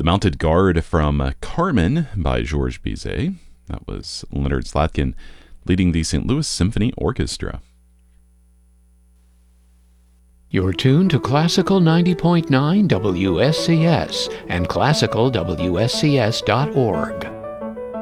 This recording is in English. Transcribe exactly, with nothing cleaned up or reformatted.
The Mounted Guard from uh, Carmen by Georges Bizet. That was Leonard Slatkin leading the Saint Louis Symphony Orchestra. You're tuned to Classical ninety point nine W S C S and classical W S C S dot org.